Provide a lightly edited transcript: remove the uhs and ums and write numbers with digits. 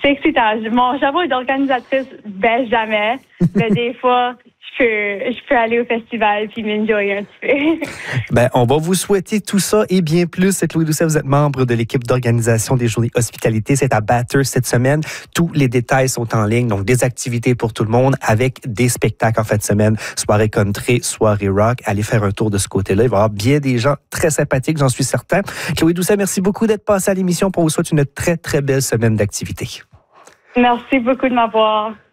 c'est excitant. Mon chapeau d'organisatrice, jamais. Mais des fois, je peux aller au festival puis m'enjoyer un petit peu. On va vous souhaiter tout ça et bien plus. Chloé Doucet, vous êtes membre de l'équipe d'organisation des Journées Hospitalité. C'est à Bathurst cette semaine. Tous les détails sont en ligne, donc des activités pour tout le monde avec des spectacles en fin de semaine, soirée country, soirée rock. Allez faire un tour de ce côté-là. Il va y avoir bien des gens très sympathiques, j'en suis certain. Chloé Doucet, merci beaucoup d'être passée à l'émission. On vous souhaite une très, très belle semaine d'activité. Merci beaucoup de m'avoir.